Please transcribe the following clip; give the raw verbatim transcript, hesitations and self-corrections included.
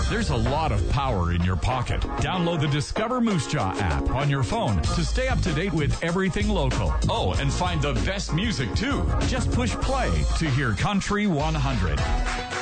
There's a lot of power in your pocket. Download the Discover Moose Jaw app on your phone to stay up to date with everything local. Oh, and find the best music too. Just push play to hear Country one hundred.